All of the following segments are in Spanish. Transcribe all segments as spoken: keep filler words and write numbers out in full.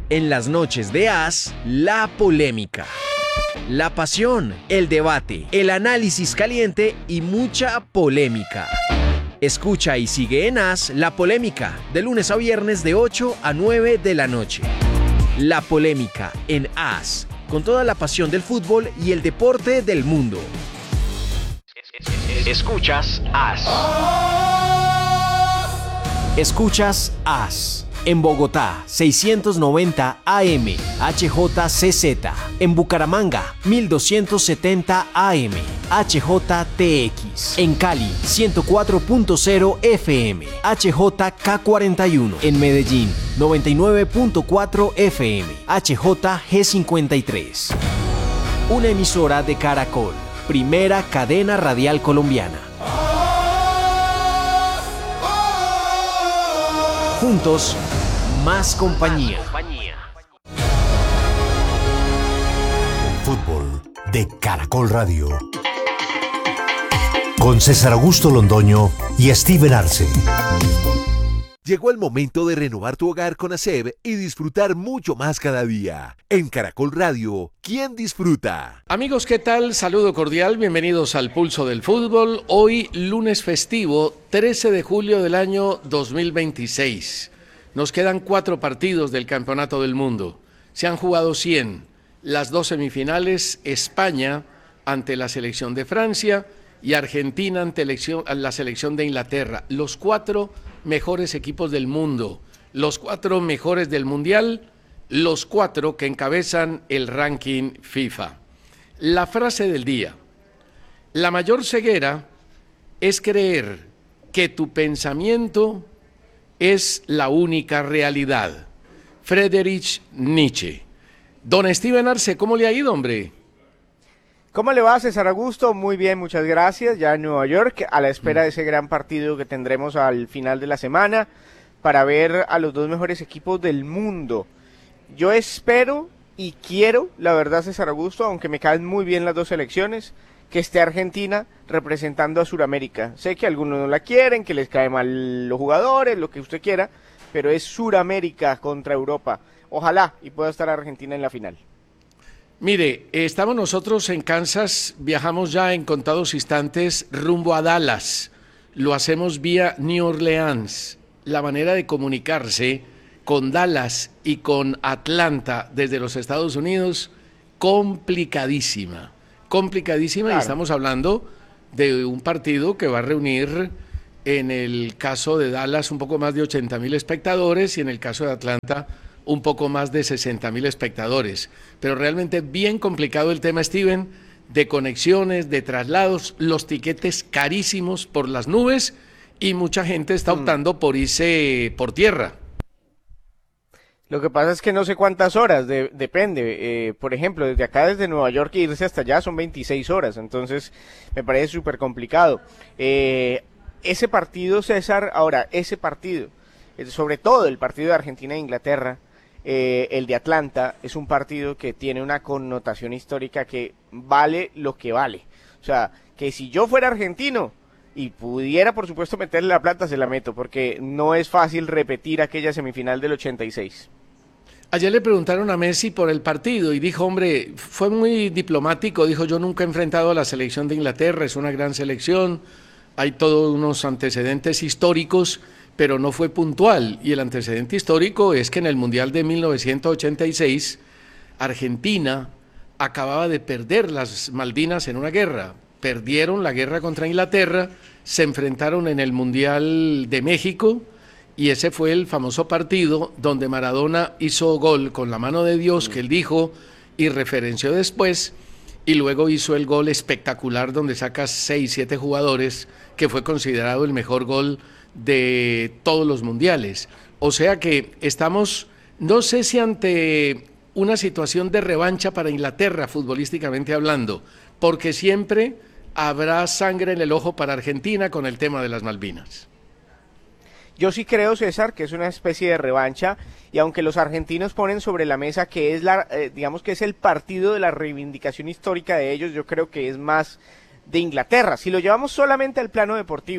En las noches de As, la polémica, la pasión, el debate, el análisis caliente y mucha polémica. Escucha y sigue en As La Polémica, de lunes a viernes de ocho a nueve de la noche. La Polémica en As, con toda la pasión del fútbol y el deporte del mundo. Escuchas As. Escuchas As. En Bogotá, seiscientos noventa A M, H J C Z. En Bucaramanga, mil doscientos setenta A M, H J T X. En Cali, ciento cuatro punto cero F M, H J K cuarenta y uno. En Medellín, noventa y nueve punto cuatro F M, H J G cincuenta y tres. Una emisora de Caracol, primera cadena radial colombiana. Juntos, más compañía. Fútbol de Caracol Radio. Con César Augusto Londoño y Steven Arce. Llegó el momento de renovar tu hogar con ASEB y disfrutar mucho más cada día. En Caracol Radio, ¿quién disfruta? Amigos, ¿qué tal? Saludo cordial, bienvenidos al Pulso del Fútbol. Hoy, lunes festivo, trece de julio del año dos mil veintiséis. Nos quedan cuatro partidos del Campeonato del Mundo. Se han jugado cien. Las dos semifinales, España ante la selección de Francia y Argentina ante la selección de Inglaterra. Los cuatro mejores equipos del mundo, los cuatro mejores del Mundial, los cuatro que encabezan el ranking FIFA. La frase del día: la mayor ceguera es creer que tu pensamiento es la única realidad. Friedrich Nietzsche. Don Steven Arce, ¿cómo le ha ido, hombre? ¿Cómo le va, César Augusto? Muy bien, muchas gracias. Ya en Nueva York, a la espera de ese gran partido que tendremos al final de la semana para ver a los dos mejores equipos del mundo. Yo espero y quiero, la verdad, César Augusto, aunque me caen muy bien las dos selecciones, que esté Argentina representando a Sudamérica. Sé que algunos no la quieren, que les cae mal los jugadores, lo que usted quiera, pero es Sudamérica contra Europa. Ojalá y pueda estar Argentina en la final. Mire, estamos nosotros en Kansas, viajamos ya en contados instantes rumbo a Dallas. Lo hacemos vía New Orleans. La manera de comunicarse con Dallas y con Atlanta desde los Estados Unidos, complicadísima. Complicadísima, claro. Y estamos hablando de un partido que va a reunir, en el caso de Dallas, un poco más de ochenta mil espectadores y en el caso de Atlanta, un poco más de sesenta mil espectadores. Pero realmente bien complicado el tema, Steven, de conexiones, de traslados, los tiquetes carísimos por las nubes y mucha gente está optando mm. por irse por tierra. Lo que pasa es que no sé cuántas horas, de, depende. Eh, por ejemplo, desde acá, desde Nueva York, irse hasta allá son veintiséis horas, entonces me parece súper complicado. Eh, ese partido, César, ahora, ese partido, sobre todo el partido de Argentina e Inglaterra, eh, el de Atlanta, es un partido que tiene una connotación histórica que vale lo que vale. O sea, que si yo fuera argentino y pudiera, por supuesto, meterle la plata, se la meto, porque no es fácil repetir aquella semifinal del ochenta y seis. Ayer le preguntaron a Messi por el partido y dijo, hombre, fue muy diplomático, dijo, yo nunca he enfrentado a la selección de Inglaterra, es una gran selección, hay todos unos antecedentes históricos, pero no fue puntual. Y el antecedente histórico es que en el Mundial de mil novecientos ochenta y seis, Argentina acababa de perder las Malvinas en una guerra, perdieron la guerra contra Inglaterra, se enfrentaron en el Mundial de México, y ese fue el famoso partido donde Maradona hizo gol con la mano de Dios, que él dijo y referenció después, y luego hizo el gol espectacular donde saca seis, siete jugadores, que fue considerado el mejor gol de todos los mundiales. O sea que estamos, no sé si ante una situación de revancha para Inglaterra, futbolísticamente hablando, porque siempre habrá sangre en el ojo para Argentina con el tema de las Malvinas. Yo sí creo, César, que es una especie de revancha, y aunque los argentinos ponen sobre la mesa que es la, eh, digamos que es el partido de la reivindicación histórica de ellos, yo creo que es más de Inglaterra. Si lo llevamos solamente al plano deportivo,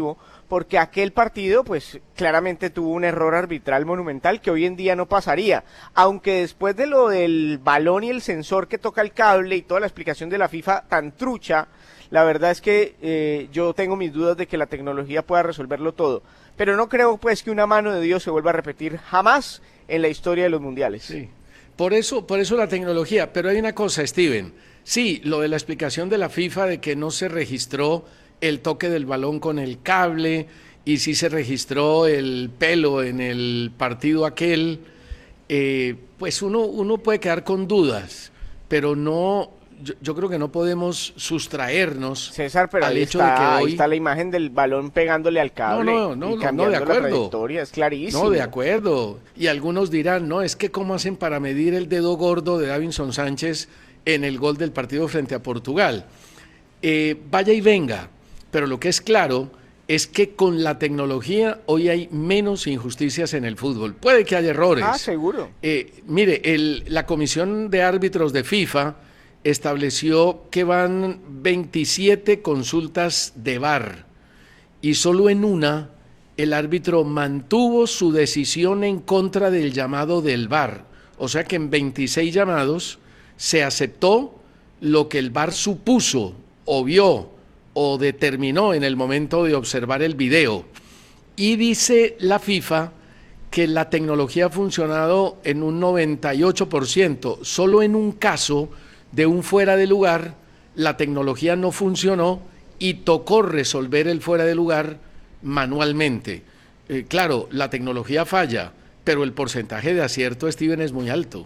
porque aquel partido pues claramente tuvo un error arbitral monumental que hoy en día no pasaría, aunque después de lo del balón y el sensor que toca el cable y toda la explicación de la FIFA tan trucha, la verdad es que eh, yo tengo mis dudas de que la tecnología pueda resolverlo todo, pero no creo pues que una mano de Dios se vuelva a repetir jamás en la historia de los mundiales. Sí, por eso, por eso la tecnología, pero hay una cosa, Steven, sí, lo de la explicación de la FIFA de que no se registró el toque del balón con el cable y sí se registró el pelo en el partido aquel, eh, pues uno, uno puede quedar con dudas, pero no, yo, yo creo que no podemos sustraernos César, pero al ahí, hecho está, de que hoy... ahí está la imagen del balón pegándole al cable no, no, no, y no, cambiando no, de acuerdo. la trayectoria, es clarísimo. No, de acuerdo, y algunos dirán, no, es que cómo hacen para medir el dedo gordo de Davinson Sánchez en el gol del partido frente a Portugal. Eh, vaya y venga, pero lo que es claro es que con la tecnología hoy hay menos injusticias en el fútbol. Puede que haya errores. Ah, seguro. Eh, mire, el, la Comisión de Árbitros de FIFA estableció que van veintisiete consultas de V A R y solo en una el árbitro mantuvo su decisión en contra del llamado del V A R. O sea que en veintiséis llamados se aceptó lo que el V A R supuso o vio o determinó en el momento de observar el video. Y dice la FIFA que la tecnología ha funcionado en un noventa y ocho por ciento. Solo en un caso de un fuera de lugar, la tecnología no funcionó y tocó resolver el fuera de lugar manualmente. Eh, claro, la tecnología falla, pero el porcentaje de acierto, Steven, es muy alto.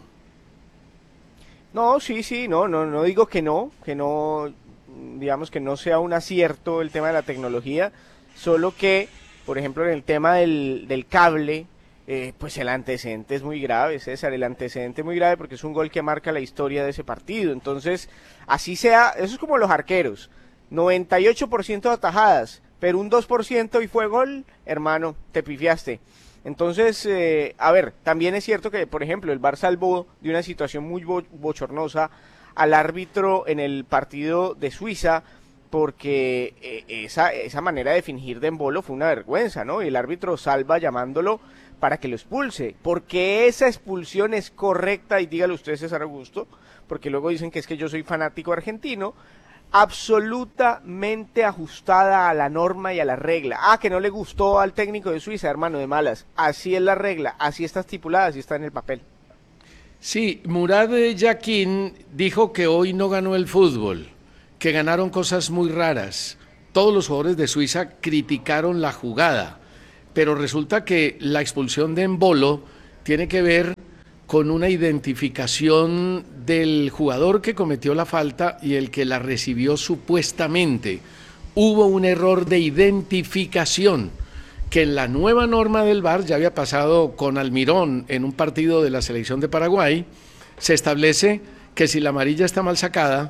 No, sí, sí, no, no, no digo que no, que no, digamos que no sea un acierto el tema de la tecnología, solo que, por ejemplo, en el tema del, del cable, eh, pues el antecedente es muy grave, César, el antecedente es muy grave porque es un gol que marca la historia de ese partido, entonces, así sea, eso es como los arqueros, noventa y ocho por ciento de atajadas, pero un dos por ciento y fue gol, hermano, te pifiaste. Entonces, eh, a ver, también es cierto que, por ejemplo, el V A R salvó de una situación muy bo bochornosa al árbitro en el partido de Suiza, porque eh, esa, esa manera de fingir de Embolo fue una vergüenza, ¿no? Y el árbitro salva llamándolo para que lo expulse, porque esa expulsión es correcta, y dígalo usted, César Augusto, porque luego dicen que es que yo soy fanático argentino, absolutamente ajustada a la norma y a la regla. Ah, que no le gustó al técnico de Suiza, hermano, de malas. Así es la regla, así está estipulada, así está en el papel. Sí, Murad Yakin dijo que hoy no ganó el fútbol, que ganaron cosas muy raras. Todos los jugadores de Suiza criticaron la jugada, pero resulta que la expulsión de Embolo tiene que ver con una identificación del jugador que cometió la falta y el que la recibió supuestamente. Hubo un error de identificación que en la nueva norma del V A R, ya había pasado con Almirón en un partido de la selección de Paraguay, se establece que si la amarilla está mal sacada,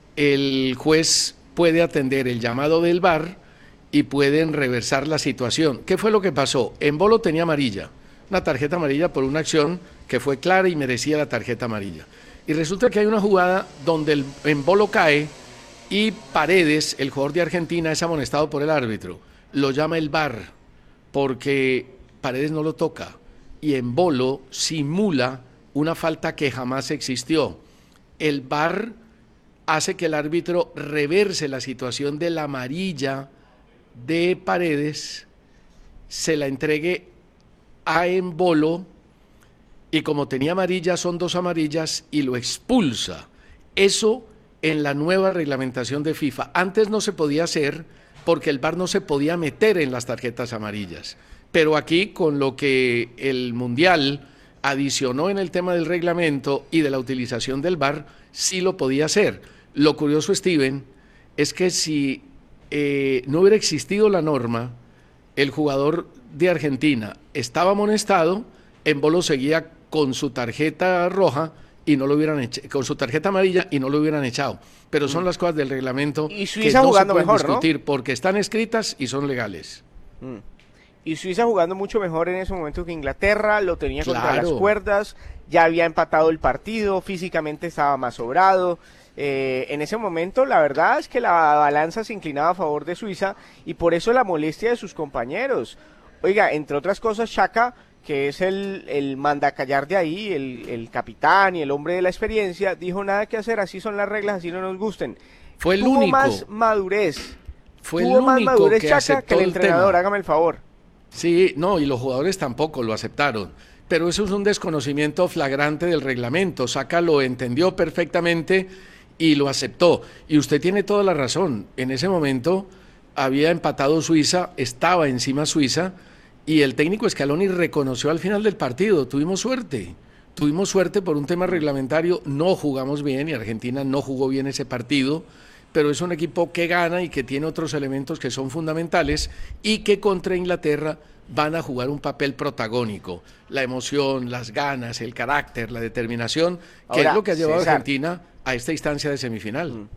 el juez puede atender el llamado del V A R y pueden reversar la situación. ¿Qué fue lo que pasó? Embolo tenía amarilla, una tarjeta amarilla por una acción que fue clara y merecía la tarjeta amarilla. Y resulta que hay una jugada donde el Embolo cae y Paredes, el jugador de Argentina, es amonestado por el árbitro. Lo llama el V A R porque Paredes no lo toca y Embolo simula una falta que jamás existió. El V A R hace que el árbitro reverse la situación de la amarilla de Paredes, se la entregue a Embolo y como tenía amarilla son dos amarillas y lo expulsa. Eso en la nueva reglamentación de FIFA. Antes no se podía hacer porque el V A R no se podía meter en las tarjetas amarillas. Pero aquí con lo que el Mundial adicionó en el tema del reglamento y de la utilización del V A R, sí lo podía hacer. Lo curioso, Steven, es que si eh, no hubiera existido la norma, el jugador de Argentina estaba amonestado, Embolo seguía con su tarjeta roja y no lo hubieran echado, con su tarjeta amarilla y no lo hubieran echado. Pero son mm. las cosas del reglamento y Suiza que no jugando se pueden mejor, discutir, ¿no? Porque están escritas y son legales. Mm. Y Suiza jugando mucho mejor en ese momento que Inglaterra, lo tenía Claro. contra las cuerdas, ya había empatado el partido, físicamente estaba más sobrado. Eh, en ese momento la verdad es que la balanza se inclinaba a favor de Suiza y por eso la molestia de sus compañeros. Oiga, entre otras cosas, Xhaka, que es el, el mandacallar de ahí, el, el capitán y el hombre de la experiencia, dijo nada que hacer, así son las reglas, así no nos gusten. Fue el Tuvo único. más madurez. Fue Tuvo el más único madurez que Xhaka aceptó que el el entrenador, tema. hágame el favor. Sí, no, y los jugadores tampoco lo aceptaron. Pero eso es un desconocimiento flagrante del reglamento. Saka lo entendió perfectamente y lo aceptó. Y usted tiene toda la razón. En ese momento había empatado Suiza, estaba encima Suiza, y el técnico Scaloni reconoció al final del partido, tuvimos suerte. Tuvimos suerte por un tema reglamentario, no jugamos bien y Argentina no jugó bien ese partido, pero es un equipo que gana y que tiene otros elementos que son fundamentales y que contra Inglaterra van a jugar un papel protagónico. La emoción, las ganas, el carácter, la determinación, que Ahora, es lo que ha llevado a César, Argentina a esta instancia de semifinal. Mm.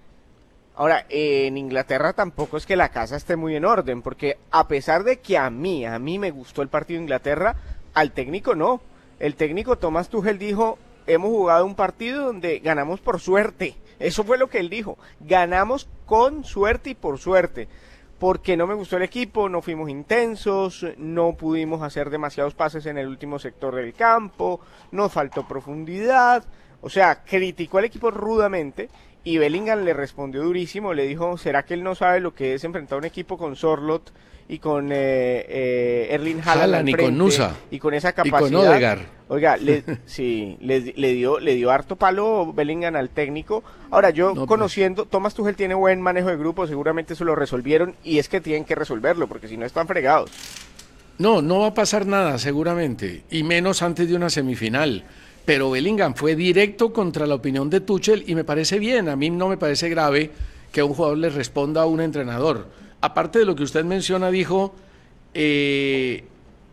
Ahora, eh, en Inglaterra tampoco es que la casa esté muy en orden, porque a pesar de que a mí, a mí me gustó el partido de Inglaterra, al técnico no. El técnico Thomas Tuchel dijo, hemos jugado un partido donde ganamos por suerte. Eso fue lo que él dijo, ganamos con suerte y por suerte. Porque no me gustó el equipo, no fuimos intensos, no pudimos hacer demasiados pases en el último sector del campo, nos faltó profundidad. O sea, criticó al equipo rudamente. Y Bellingham le respondió durísimo, le dijo, ¿será que él no sabe lo que es enfrentar un equipo con Sorloth y con eh, eh, Erling Haaland Haaland y con Nusa y con esa y capacidad? con Odegaard. Oiga, le, sí, le, le dio le dio harto palo Bellingham al técnico. Ahora, yo No, conociendo, Thomas Tuchel tiene buen manejo de grupo, seguramente eso lo resolvieron y es que tienen que resolverlo, porque si no están fregados. No, no va a pasar nada seguramente, y menos antes de una semifinal. Pero Bellingham fue directo contra la opinión de Tuchel y me parece bien, a mí no me parece grave que un jugador le responda a un entrenador. Aparte de lo que usted menciona, dijo, eh,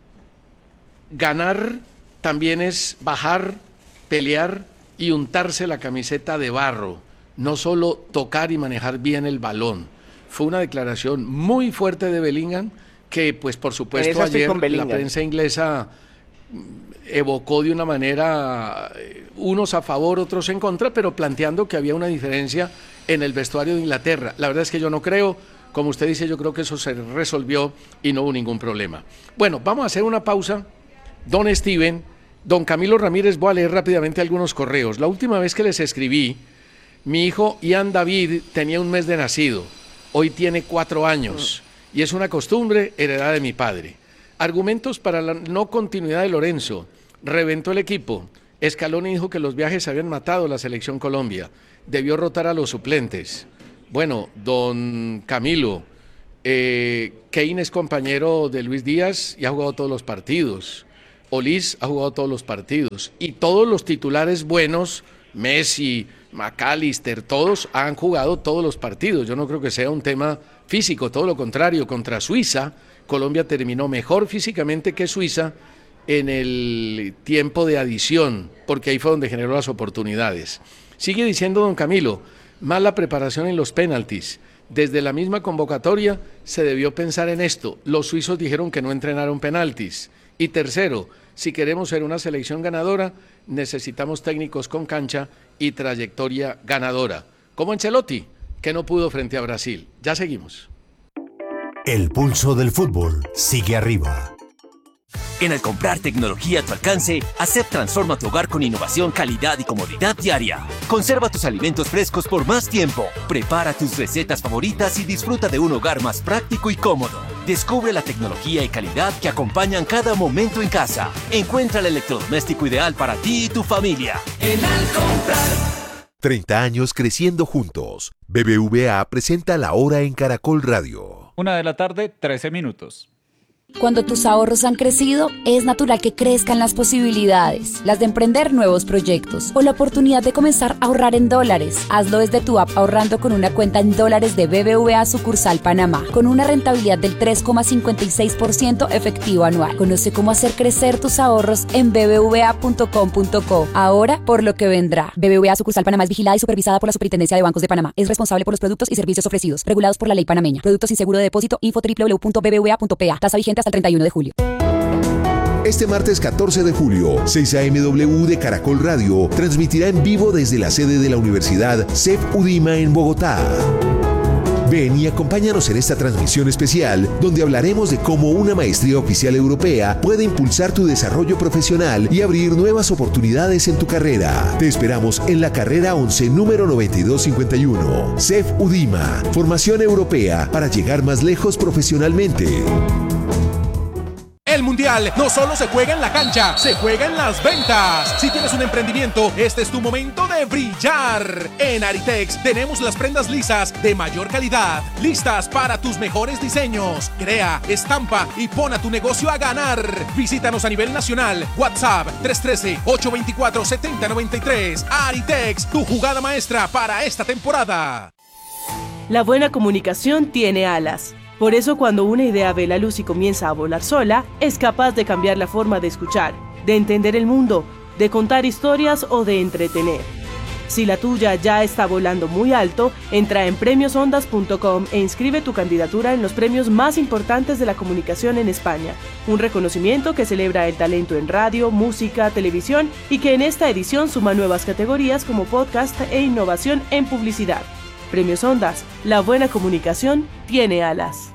ganar también es bajar, pelear y untarse la camiseta de barro, no solo tocar y manejar bien el balón. Fue una declaración muy fuerte de Bellingham que, pues por supuesto, ayer la prensa inglesa evocó de una manera, unos a favor, otros en contra, pero planteando que había una diferencia en el vestuario de Inglaterra. La verdad es que yo no creo, como usted dice, yo creo que eso se resolvió y no hubo ningún problema. Bueno, vamos a hacer una pausa. Don Steven, don Camilo Ramírez, voy a leer rápidamente algunos correos. La última vez que les escribí, mi hijo Ian David tenía un mes de nacido, hoy tiene cuatro años, y es una costumbre heredada de mi padre. Argumentos para la no continuidad de Lorenzo. Reventó el equipo. Scaloni dijo que los viajes habían matado a la selección Colombia. Debió rotar a los suplentes. Bueno, don Camilo, eh, Kane es compañero de Luis Díaz y ha jugado todos los partidos. Olís ha jugado todos los partidos. Y todos los titulares buenos, Messi, McAllister, todos han jugado todos los partidos. Yo no creo que sea un tema físico, todo lo contrario. Contra Suiza, Colombia terminó mejor físicamente que Suiza en el tiempo de adición, porque ahí fue donde generó las oportunidades. Sigue diciendo don Camilo, mala preparación en los penaltis. Desde la misma convocatoria se debió pensar en esto. Los suizos dijeron que no entrenaron penaltis. Y tercero, si queremos ser una selección ganadora, necesitamos técnicos con cancha y trayectoria ganadora. Como Ancelotti, que no pudo frente a Brasil. Ya seguimos. El pulso del fútbol sigue arriba. En al comprar tecnología a tu alcance, Acep transforma tu hogar con innovación, calidad y comodidad diaria. Conserva tus alimentos frescos por más tiempo. Prepara tus recetas favoritas y disfruta de un hogar más práctico y cómodo. Descubre la tecnología y calidad que acompañan cada momento en casa. Encuentra el electrodoméstico ideal para ti y tu familia. En al comprar. treinta años creciendo juntos. B B V A presenta La Hora en Caracol Radio. Una de la tarde, trece minutos. Cuando tus ahorros han crecido, es natural que crezcan las posibilidades, las de emprender nuevos proyectos o la oportunidad de comenzar a ahorrar en dólares. Hazlo desde tu app ahorrando con una cuenta en dólares de B B V A sucursal Panamá, con una rentabilidad del tres coma cincuenta y seis por ciento efectivo anual. Conoce cómo hacer crecer tus ahorros en b b v a punto com punto co. Ahora, por lo que vendrá. B B V A sucursal Panamá es vigilada y supervisada por la Superintendencia de Bancos de Panamá. Es responsable por los productos y servicios ofrecidos, regulados por la ley panameña. Productos sin seguro de depósito. Info doble u doble u doble u punto b b v a punto p a. Tasa vigente hasta el treinta y uno de julio. Este martes catorce de julio, seis a eme doble u de Caracol Radio transmitirá en vivo desde la sede de la Universidad C E F UDIMA en Bogotá. Ven y acompáñanos en esta transmisión especial donde hablaremos de cómo una maestría oficial europea puede impulsar tu desarrollo profesional y abrir nuevas oportunidades en tu carrera. Te esperamos en la carrera once, número noventa y dos cincuenta y uno. C E F UDIMA, formación europea para llegar más lejos profesionalmente. El Mundial no solo se juega en la cancha, se juega en las ventas. Si tienes un emprendimiento, este es tu momento de brillar. En Aritex tenemos las prendas lisas de mayor calidad, listas para tus mejores diseños. Crea, estampa y pon a tu negocio a ganar. Visítanos a nivel nacional. WhatsApp tres uno tres, ocho dos cuatro, siete cero nueve tres. Aritex, tu jugada maestra para esta temporada. La buena comunicación tiene alas. Por eso, cuando una idea ve la luz y comienza a volar sola, es capaz de cambiar la forma de escuchar, de entender el mundo, de contar historias o de entretener. Si la tuya ya está volando muy alto, entra en premios ondas punto com e inscribe tu candidatura en los premios más importantes de la comunicación en España. Un reconocimiento que celebra el talento en radio, música, televisión y que en esta edición suma nuevas categorías como podcast e innovación en publicidad. Premios Ondas, la buena comunicación tiene alas.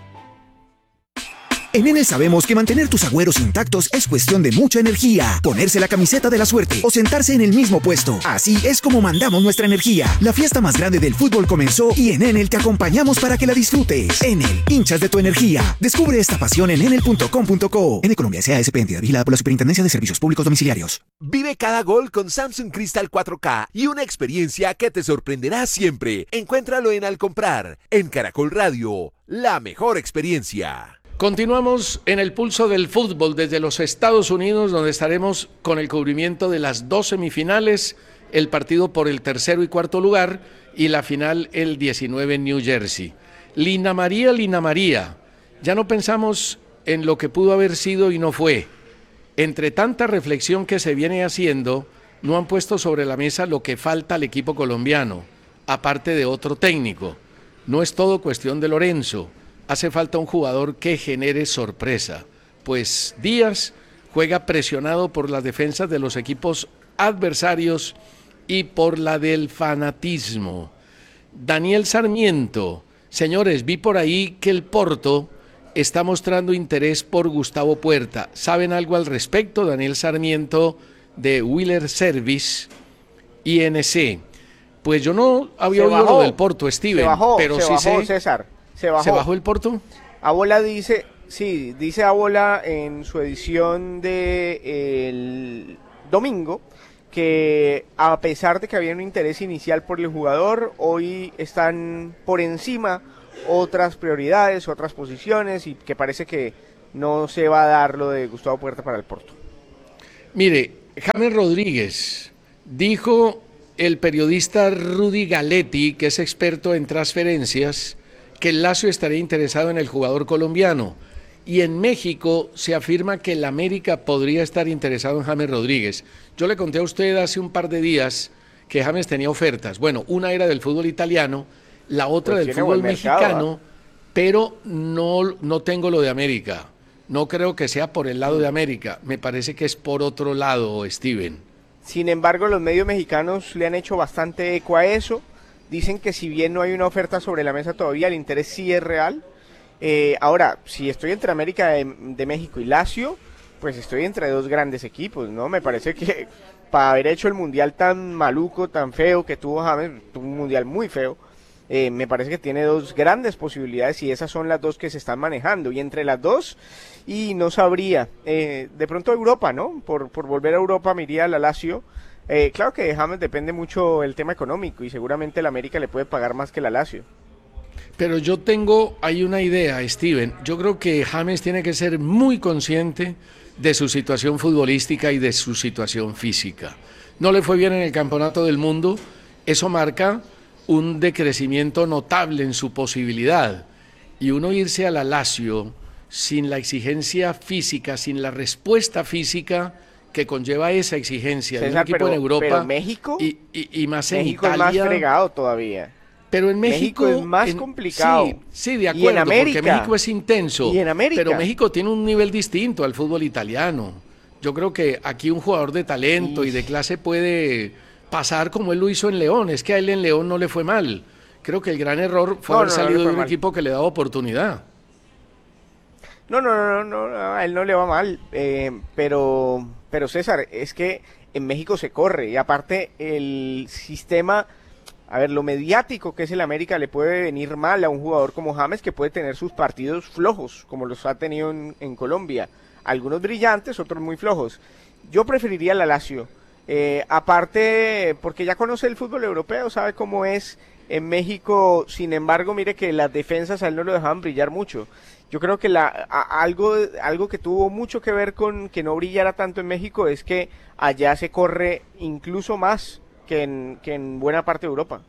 En Enel sabemos que mantener tus agüeros intactos es cuestión de mucha energía. Ponerse la camiseta de la suerte o sentarse en el mismo puesto. Así es como mandamos nuestra energía. La fiesta más grande del fútbol comenzó y en Enel te acompañamos para que la disfrutes. Enel, hinchas de tu energía. Descubre esta pasión en enel punto com punto co. Enel Colombia S A S P, entidad vigilada por la Superintendencia de Servicios Públicos Domiciliarios. Vive cada gol con Samsung Crystal cuatro K y una experiencia que te sorprenderá siempre. Encuéntralo en Al Comprar. En Caracol Radio, la mejor experiencia. Continuamos en el pulso del fútbol desde los Estados Unidos, donde estaremos con el cubrimiento de las dos semifinales, el partido por el tercero y cuarto lugar y la final el diecinueve en New Jersey. Lina María, Lina María, ya no pensamos en lo que pudo haber sido y no fue. Entre tanta reflexión que se viene haciendo, no han puesto sobre la mesa lo que falta al equipo colombiano, aparte de otro técnico. No es todo cuestión de Lorenzo. Hace falta un jugador que genere sorpresa, pues Díaz juega presionado por las defensas de los equipos adversarios y por la del fanatismo. Daniel Sarmiento, señores, vi por ahí que el Porto está mostrando interés por Gustavo Puerta. ¿Saben algo al respecto? Daniel Sarmiento de Wheeler Service, I N C. Pues yo no había oído lo del Porto, Steven, se bajó, pero se sí bajó, sé. César. Se bajó. ¿Se bajó el Porto? Abola dice, sí, dice Abola en su edición de el domingo que a pesar de que había un interés inicial por el jugador, hoy están por encima otras prioridades, otras posiciones y que parece que no se va a dar lo de Gustavo Puerta para el Porto. Mire, James Rodríguez, dijo el periodista Rudy Galetti, que es experto en transferencias, que el Lazio estaría interesado en el jugador colombiano, y en México se afirma que el América podría estar interesado en James Rodríguez. Yo le conté a usted hace un par de días que James tenía ofertas. Bueno, una era del fútbol italiano, la otra pues del fútbol mexicano, ¿eh? Pero no, no tengo lo de América. No creo que sea por el lado de América, me parece que es por otro lado, Steven. Sin embargo, los medios mexicanos le han hecho bastante eco a eso. Dicen que si bien no hay una oferta sobre la mesa todavía, el interés sí es real. Eh, ahora, si estoy entre América de, de México y Lazio, pues estoy entre dos grandes equipos, ¿no? Me parece que para haber hecho el mundial tan maluco, tan feo que tuvo James, tuvo un mundial muy feo, eh, me parece que tiene dos grandes posibilidades y esas son las dos que se están manejando. Y entre las dos, y no sabría, eh, de pronto Europa, ¿no? Por, por volver a Europa me iría a la Lazio. Eh, claro que de James depende mucho el tema económico y seguramente el América le puede pagar más que la Lazio. Pero yo tengo ahí una idea, Steven. Yo creo que James tiene que ser muy consciente de su situación futbolística y de su situación física. No le fue bien en el Campeonato del Mundo, eso marca un decrecimiento notable en su posibilidad. Y uno irse a la Lazio sin la exigencia física, sin la respuesta física que conlleva esa exigencia César, de un equipo pero, en Europa pero México, y, y, y más en México Italia. es más fregado todavía. Pero en México, México es más en, complicado. Sí, sí, de acuerdo, y en América, porque México es intenso. Y en América. Pero México tiene un nivel distinto al fútbol italiano. Yo creo que aquí un jugador de talento sí. y de clase puede pasar como él lo hizo en León. Es que a él en León no le fue mal. Creo que el gran error fue no, haber no, salido no de un mal. equipo que le daba oportunidad. No, no, no, no, no, a él no le va mal. Eh, pero, pero César, es que en México se corre. Y aparte el sistema... A ver, lo mediático que es el América le puede venir mal a un jugador como James, que puede tener sus partidos flojos, como los ha tenido en, en Colombia. Algunos brillantes, otros muy flojos. Yo preferiría la Lazio. Eh, aparte, porque ya conoce el fútbol europeo, sabe cómo es en México. Sin embargo, mire que las defensas a él no lo dejaban brillar mucho. Yo creo que la, a, algo, algo que tuvo mucho que ver con que no brillara tanto en México es que allá se corre incluso más que en, que en buena parte de Europa.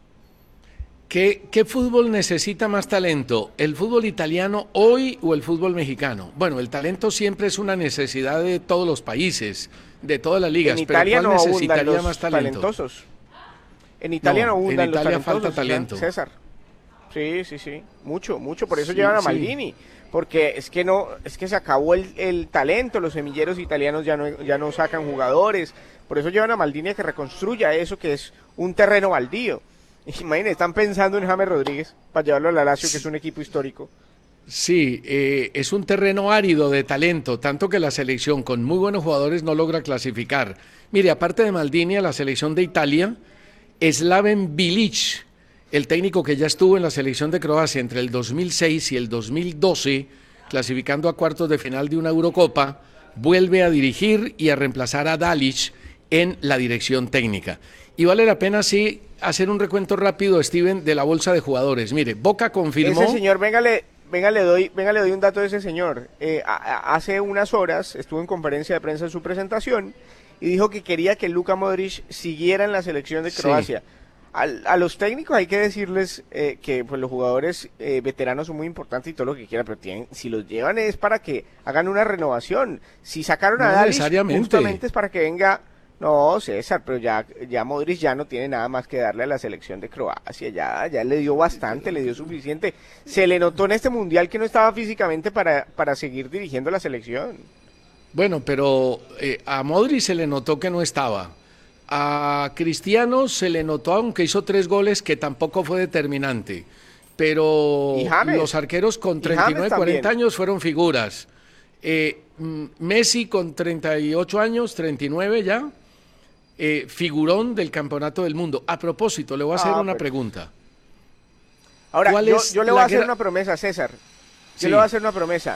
¿Qué, ¿Qué fútbol necesita más talento? ¿El fútbol italiano hoy o el fútbol mexicano? Bueno, el talento siempre es una necesidad de todos los países, de todas las ligas, en pero Italia ¿cuál no necesitaría los más talento? Talentosos. En Italia no, no abundan en Italia los talentosos, falta talento. César. Sí, sí, sí, mucho, mucho, por eso Sí, llevan a sí. Maldini, porque es que no, es que se acabó el, el talento, los semilleros italianos ya no, ya no sacan jugadores, por eso llevan a Maldini a que reconstruya eso que es un terreno baldío. Imagínense, están pensando en James Rodríguez para llevarlo a la Lazio, que es un equipo histórico. Sí, eh, es un terreno árido de talento, tanto que la selección con muy buenos jugadores no logra clasificar. Mire, aparte de Maldini, a la selección de Italia, Slaven Bilic, el técnico que ya estuvo en la selección de Croacia entre el dos mil seis y el dos mil doce, clasificando a cuartos de final de una Eurocopa, vuelve a dirigir y a reemplazar a Dalic en la dirección técnica. Y vale la pena, sí, hacer un recuento rápido, Steven, de la bolsa de jugadores. Mire, Boca confirmó... Ese señor, venga, le, venga, le, doy, venga, le doy un dato de ese señor. Eh, a, a, hace unas horas estuvo en conferencia de prensa en su presentación y dijo que quería que Luka Modric siguiera en la selección de Croacia. Sí. A, a los técnicos hay que decirles eh, que pues, los jugadores eh, veteranos son muy importantes y todo lo que quieran, pero tienen, si los llevan es para que hagan una renovación. Si sacaron a No Dalic, necesariamente. justamente es para que venga... No, César, pero ya, ya Modric ya no tiene nada más que darle a la selección de Croacia, ya, ya le dio bastante, le dio suficiente. Se le notó en este mundial que no estaba físicamente para, para seguir dirigiendo la selección. Bueno, pero eh, a Modric se le notó que no estaba. A Cristiano se le notó, aunque hizo tres goles, que tampoco fue determinante. Pero los arqueros con treinta y nueve, cuarenta años fueron figuras. Eh, Messi con treinta y ocho años, treinta y nueve ya, eh, figurón del campeonato del mundo. A propósito, le voy a hacer ah, una pero... pregunta. Ahora, yo, yo le voy a hacer una promesa, César. Yo sí. le voy a hacer una promesa.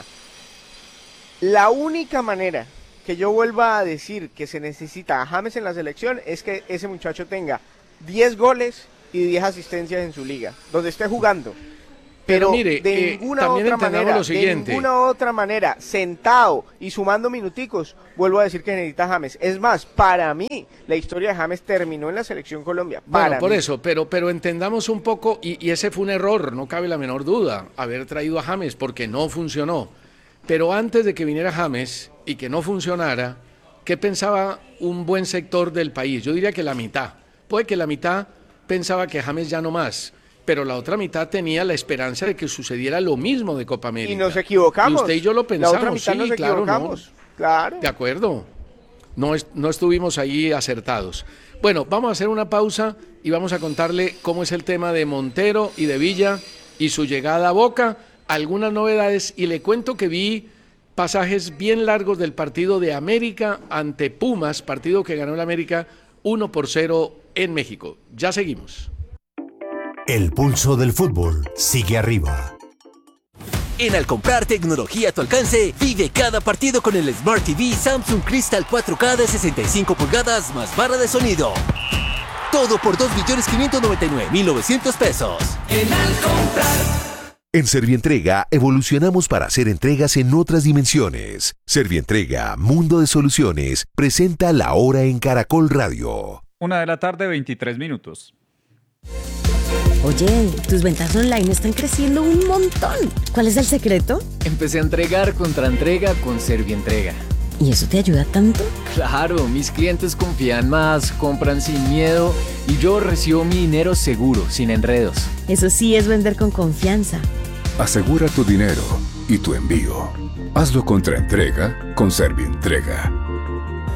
La única manera que yo vuelva a decir que se necesita a James en la selección es que ese muchacho tenga diez goles y diez asistencias en su liga, donde esté jugando. Pero, Pero mire, de eh, ninguna otra manera, de ninguna otra manera, sentado y sumando minuticos, vuelvo a decir que necesita James. Es más, para mí, la historia de James terminó en la selección Colombia. Para bueno, por mí. eso, pero, pero entendamos un poco, y, y ese fue un error, no cabe la menor duda, haber traído a James, porque no funcionó. Pero antes de que viniera James y que no funcionara, ¿qué pensaba un buen sector del país? Yo diría que la mitad. Puede que la mitad pensaba que James ya no más, pero la otra mitad tenía la esperanza de que sucediera lo mismo de Copa América. Y nos equivocamos. Y usted y yo lo pensamos, la otra mitad sí, nos claro, equivocamos. no. Claro. De acuerdo. No, es, no estuvimos ahí acertados. Bueno, vamos a hacer una pausa y vamos a contarle cómo es el tema de Montero y de Villa y su llegada a Boca, algunas novedades, y le cuento que vi pasajes bien largos del partido de América ante Pumas, partido que ganó el América uno por cero en México. Ya seguimos. El pulso del fútbol sigue arriba. En Al comprar tecnología a tu alcance, vive cada partido con el Smart T V Samsung Crystal cuatro K de sesenta y cinco pulgadas más barra de sonido. Todo por dos millones quinientos noventa y nueve mil novecientos pesos. En Al comprar. En Servientrega evolucionamos para hacer entregas en otras dimensiones. Servientrega, Mundo de Soluciones, presenta La Hora en Caracol Radio. Una de la tarde, veintitrés minutos. Oye, tus ventas online están creciendo un montón. ¿Cuál es el secreto? Empecé a entregar contra entrega con Servientrega. ¿Y eso te ayuda tanto? Claro, mis clientes confían más, compran sin miedo y yo recibo mi dinero seguro, sin enredos. Eso sí es vender con confianza. Asegura tu dinero y tu envío. Hazlo contra entrega con Servientrega.